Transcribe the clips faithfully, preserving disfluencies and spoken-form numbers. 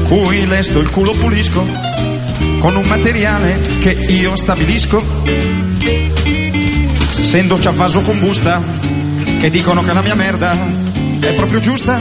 cui lesto il culo pulisco con un materiale che io stabilisco. Sento Ciavaso con busta che dicono che la mia merda è proprio giusta.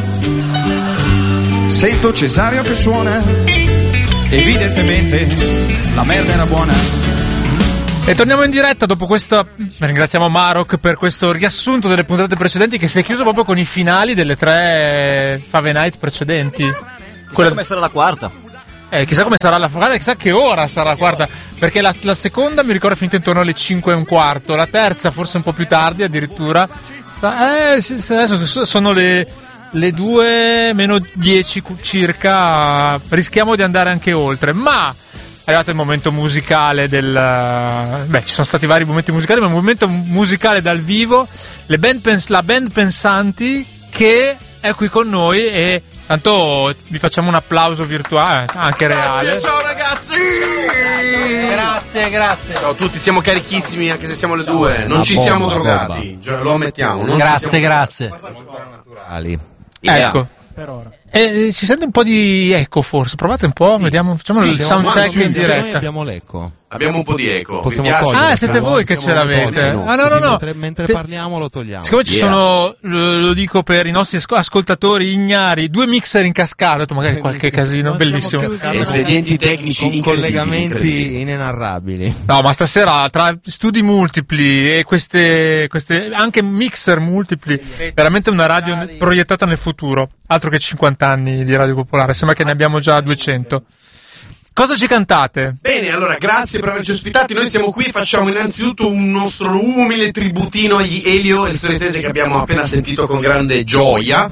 Sento Cesario che suona, evidentemente la merda era buona. E torniamo in diretta dopo questo. Ringraziamo Marok per questo riassunto delle puntate precedenti, che si è chiuso proprio con i finali delle tre Fave Night precedenti. Chissà Quella... come sarà la quarta. Eh, chissà come sarà la quarta, chissà che ora sarà la quarta, perché la, la seconda mi ricordo è finita intorno alle cinque e un quarto, la terza forse un po' più tardi addirittura. Eh, sì, sì, adesso sono le, le due meno dieci circa, rischiamo di andare anche oltre, ma è arrivato il momento musicale del... Beh, ci sono stati vari momenti musicali, ma il momento musicale dal vivo, le band pens- la band Pensanti, che è qui con noi, e tanto vi facciamo un applauso virtuale, anche reale. Grazie, ciao ragazzi! Grazie, grazie. Ciao a tutti, siamo carichissimi anche se siamo le due, non ci siamo drogati, lo ammettiamo. Non grazie, siamo... grazie. Ecco. Per ora. Eh, si sente un po' di eco forse, provate un po', sì. Vediamo, facciamo sì, il sound check in diretta. Abbiamo l'eco. Abbiamo un po' di eco. Ah, siete voi che ce l'avete. No. Ah, no, no, no. Mentre, mentre parliamo lo togliamo. Siccome ci yeah. sono, lo, lo dico per i nostri ascoltatori ignari, due mixer in cascata, detto magari qualche casino bellissimo. Espedienti tecnici con collegamenti inenarrabili. No, ma stasera tra studi multipli e queste, queste anche mixer multipli, veramente una radio proiettata nel futuro. Altro che cinquanta anni di Radio Popolare, sembra che ne abbiamo già duecento. Cosa ci cantate? Bene, allora grazie per averci ospitati. Noi siamo qui, facciamo innanzitutto un nostro umile tributino agli Elio e le storie tese che abbiamo appena sentito con grande gioia,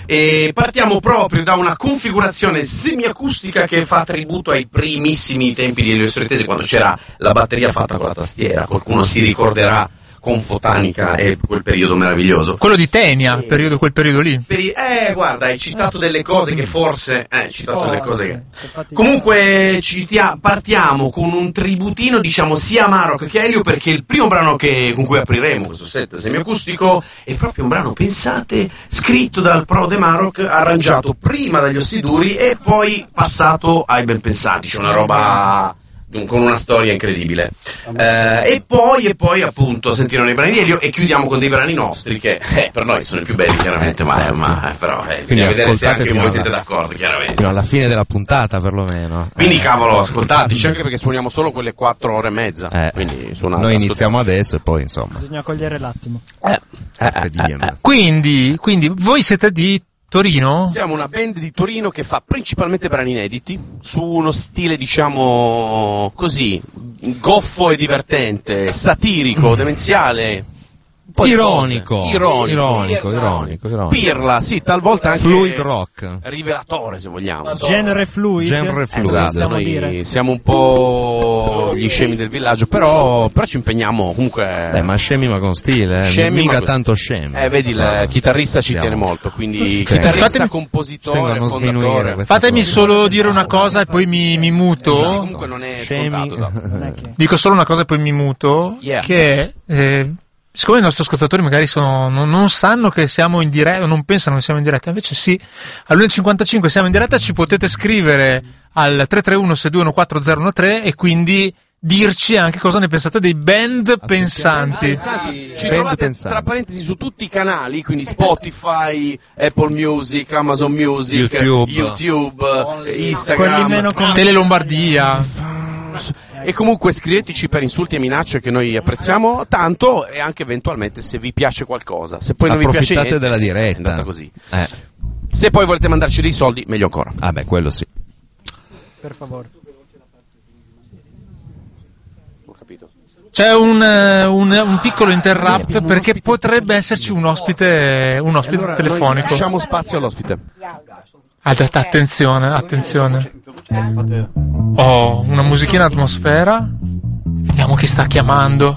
e partiamo proprio da una configurazione semiacustica che fa tributo ai primissimi tempi di Elio e le storie tese, quando c'era la batteria fatta con la tastiera. Qualcuno si ricorderà con Fotanica e quel periodo meraviglioso. Quello di Tenia, eh, periodo, quel periodo lì. Per i, eh, guarda, hai citato delle cose che forse... Eh, hai citato forse, delle cose che... Comunque, citia, partiamo con un tributino, diciamo, sia a Marok che a Elio, perché il primo brano che, con cui apriremo questo set semiacustico è proprio un brano, pensate, scritto dal pro de Marok, arrangiato prima dagli Ossiduri e poi passato ai Ben Pensanti. C'è una roba... con una storia incredibile, eh, e poi e poi appunto sentirono i brani di Elio, e chiudiamo con dei brani nostri che eh, per noi sono i più belli chiaramente, ma, eh, ma eh, però eh, bisogna vedere se anche voi siete d'accordo chiaramente, fino alla fine della puntata perlomeno, quindi eh. cavolo, ascoltateci, anche perché suoniamo solo quelle quattro ore e mezza, eh. quindi suonate, noi iniziamo adesso e poi insomma bisogna cogliere l'attimo, eh. Eh, eh, eh, eh. quindi quindi voi siete di Torino? Siamo una band di Torino che fa principalmente brani inediti, su uno stile, diciamo così, goffo e divertente, satirico, demenziale, ironico, ironico, ironico, ironico, ironico, pirla, sì, talvolta anche fluid rock, rivelatore se vogliamo. Genere fluid, genere fluid. Esatto, noi dire. siamo un po' gli scemi del villaggio, però, però ci impegniamo comunque. Beh, ma scemi ma con stile, eh. Scemi, mica ma... tanto scemi. Eh, vedi, il chitarrista ci tiene molto, quindi sì. chitarrista, fatemi... compositore, fondatore. Fatemi solo dire una cosa e poi mi, mi muto. Sì, comunque non è scontato, esatto. Dico solo una cosa e poi mi muto, yeah. che eh, siccome i nostri ascoltatori magari sono, non, non sanno che siamo in diretta, non pensano che siamo in diretta, invece sì, all'uno e cinquantacinque siamo in diretta, ci potete scrivere al tre tre uno sei due uno quattro zero uno tre e quindi dirci anche cosa ne pensate dei band pensanti. pensanti. Ci band trovate pensanti. Tra parentesi su tutti i canali, quindi Spotify, Apple Music, Amazon Music, YouTube, YouTube Instagram, Tele Lombardia. E comunque scriveteci per insulti e minacce, che noi apprezziamo tanto, e anche eventualmente se vi piace qualcosa. Se poi non vi piace niente, della diretta, è andata così. Eh. Se poi volete mandarci dei soldi, meglio ancora. Ah beh, quello sì. Per favore. Ho capito. C'è un, un, un piccolo interrupt eh, perché potrebbe esserci un ospite, un ospite allora, telefonico. Lasciamo spazio all'ospite. Attenzione, attenzione. Oh, una musichina atmosfera. Vediamo chi sta chiamando.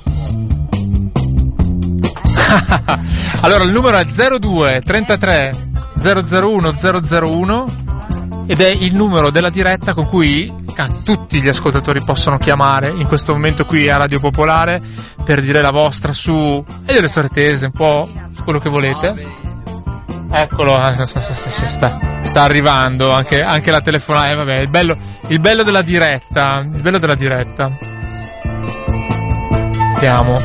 Allora, il numero è zero due trentatré zero zero uno zero zero uno ed è il numero della diretta con cui ah, tutti gli ascoltatori possono chiamare in questo momento qui a Radio Popolare per dire la vostra su e delle storie tese, un po' su quello che volete. Eccolo, eh, sta. sta arrivando anche, anche la telefonata. Eh, vabbè, il bello, il bello della diretta. Il bello della diretta. Vediamo.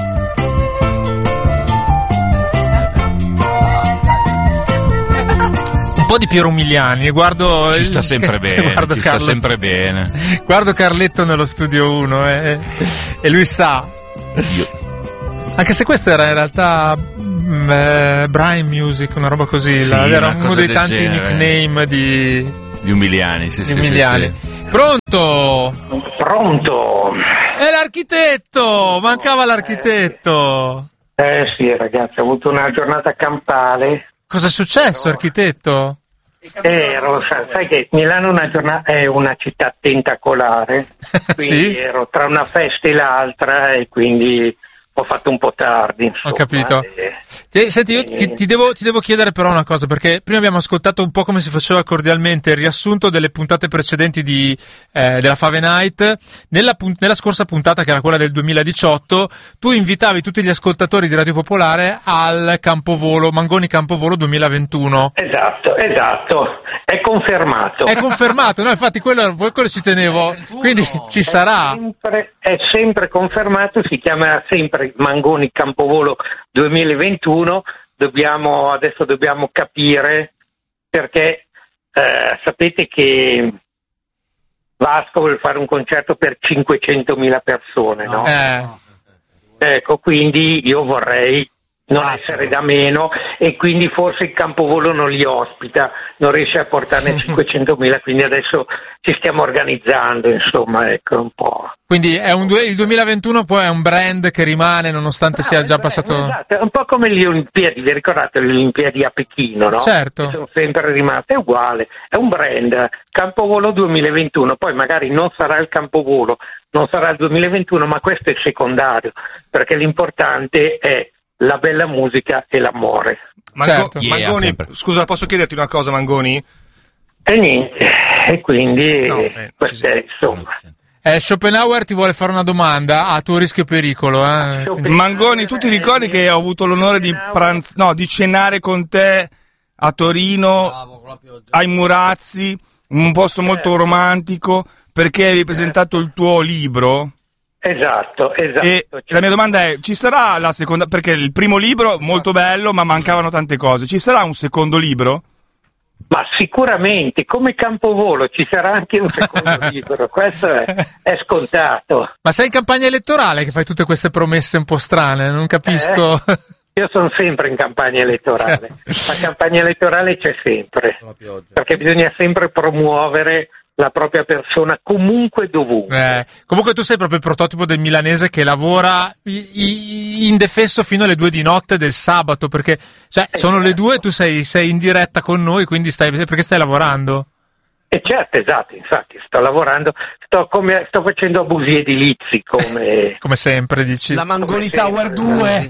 Un po' di Piero Umiliani. Guardo. Ci sta il, sempre bene. Guardo Ci Carlo, sta sempre bene. Guardo Carletto nello studio uno eh, e lui sa. Io. Anche se questo era in realtà mh, eh, Brian Music, una roba così, Sì, la, era una uno cosa dei del tanti genere. nickname di, Di Umiliani, sì, di sì, Umiliani. sì, sì. Pronto? Pronto? È l'architetto! Mancava l'architetto! Eh sì ragazzi, ho avuto una giornata campale. Cosa è successo, architetto? Ero, sai che Milano è una, giornata, è una città tentacolare, quindi Sì? ero tra una festa e l'altra e quindi ho fatto un po' tardi. Insomma, Ho capito. e- Ti- Senti, io ti, ti devo, ti devo chiedere però una cosa, perché prima abbiamo ascoltato un po' come si faceva cordialmente il riassunto delle puntate precedenti di, eh, della Fave Night. Nella, pun- nella scorsa puntata, che era quella del duemiladiciotto, tu invitavi tutti gli ascoltatori di Radio Popolare al Campovolo, Mangoni Campovolo duemilaventuno. Esatto, esatto, è confermato. È confermato, no? Infatti quello, quello ci tenevo, quindi ci È sarà. sempre, è sempre confermato, si chiama sempre Mangoni Campovolo duemilaventuno. Dobbiamo, adesso dobbiamo capire perché eh, sapete che Vasco vuole fare un concerto per cinquecentomila persone, no? Eh, Ecco, quindi io vorrei non essere da meno e quindi forse il Campovolo non li ospita, non riesce a portarne cinquecentomila, quindi adesso ci stiamo organizzando, insomma, ecco un po'. quindi è un, due- il duemilaventuno poi è un brand che rimane nonostante sia già passato. Esatto, è un po' come le Olimpiadi, vi ricordate le Olimpiadi a Pechino, no? Certo. Che sono sempre rimaste, è uguale, è un brand, Campovolo duemilaventuno, poi magari non sarà il Campovolo, non sarà il duemilaventuno, ma questo è secondario, perché l'importante è la bella musica e l'amore. Mango- Certo. Yeah, Mangoni, sempre. scusa, posso chiederti una cosa, Mangoni? E niente, e quindi No, eh, questo sì, è, insomma. Eh, Schopenhauer ti vuole fare una domanda a tuo rischio e pericolo. Eh. Quindi- Mangoni, tu ti ricordi che ho avuto l'onore di pranz- no, di cenare con te a Torino, ai Murazzi, un posto molto romantico, perché hai presentato il tuo libro? Esatto, esatto. E la mia domanda è, ci sarà la seconda, perché il primo libro molto bello, ma mancavano tante cose, ci sarà un secondo libro? Ma sicuramente, come Campovolo ci sarà anche un secondo libro, questo è, è scontato. Ma sei in campagna elettorale che fai tutte queste promesse un po' strane? Non capisco. Io sono sempre in campagna elettorale, la campagna elettorale c'è sempre, perché bisogna sempre promuovere la propria persona comunque dovunque. Eh, comunque tu sei proprio il prototipo del milanese che lavora i- i- indefesso fino alle due di notte del sabato, perché cioè, sono le due e tu sei, sei in diretta con noi, quindi stai, perché stai lavorando? E certo, esatto, infatti sto lavorando, sto, come, sto facendo abusi edilizi come... Come sempre, dici. La Mangoni Come sempre, Tower due.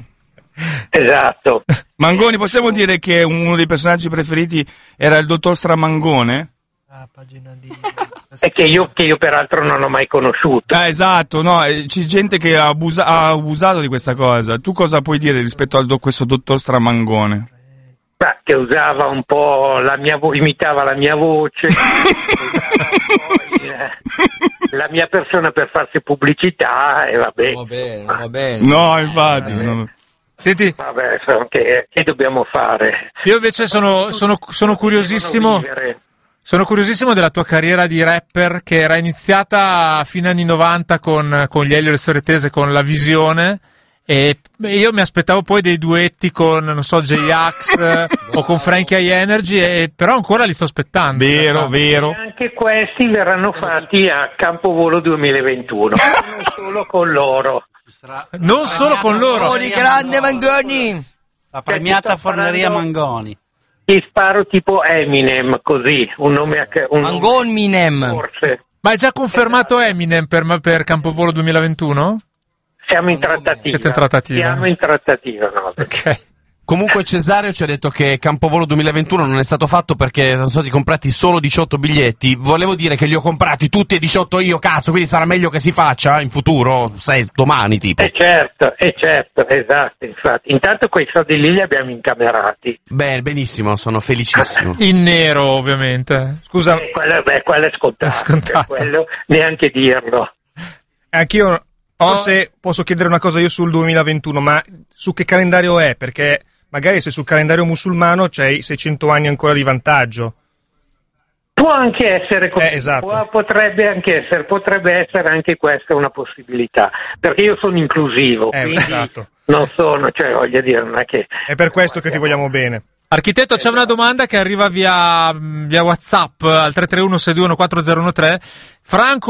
Esatto. Mangoni, possiamo dire che uno dei personaggi preferiti era il dottor Stramangone? Ah, pagina di... E che io, che io peraltro non ho mai conosciuto. Ah, esatto, no, eh, c'è gente che ha, abusa- ha abusato di questa cosa. Tu cosa puoi dire rispetto a do- questo dottor Stramangone? Beh, che usava un po' la mia vo- imitava la mia voce, usava un po' il- la mia persona per farsi pubblicità e vabbè. Va bene, va bene. No, infatti. no. Senti, Vabbè, insomma, che, che dobbiamo fare? io invece sono, sono, sono curiosissimo. Devono vivere. Sono curiosissimo della tua carriera di rapper che era iniziata a fine anni novanta con, con gli Elio e le Storie Tese, con La Visione, e io mi aspettavo poi dei duetti con, non so, J-Ax o con Frankie I Energy, e, però ancora li sto aspettando. in Vero, realtà. vero. E anche questi verranno fatti a Campovolo duemilaventuno, non solo con loro. Non solo con loro. Mangoni, grande Mangoni. La premiata Forneria Mangoni. Ti sparo tipo Eminem, così, un nome a ca- un nome Mangonminem. forse. Ma è già confermato Eminem per, per Campovolo duemilaventuno? Siamo in trattativa. Siete in trattativa. Siamo in trattativa, no? Ok. Comunque Cesario ci ha detto che Campovolo duemilaventuno non è stato fatto perché sono stati comprati solo diciotto biglietti. Volevo dire che li ho comprati tutti e diciotto io, cazzo, quindi sarà meglio che si faccia in futuro, sai, domani tipo. Eh certo, eh certo, esatto, infatti. Intanto quei soldi lì li abbiamo incamerati. Beh, benissimo, sono felicissimo. In nero, ovviamente. Scusa, Eh, quello, beh, quello è scontato, È scontato. quello neanche dirlo. anch'io Oh. forse posso chiedere una cosa io sul duemilaventuno, ma su che calendario è? Perché magari se sul calendario musulmano c'hai seicento anni ancora di vantaggio. Può anche essere così, Eh, esatto. può- potrebbe anche essere, potrebbe essere anche questa una possibilità, perché io sono inclusivo, Eh, quindi esatto. non sono, cioè voglio dire, non è che... È per questo che ti vogliamo bene. Architetto, c'è una domanda che arriva via, via WhatsApp al tre tre uno sei due uno quattro zero uno tre. Franco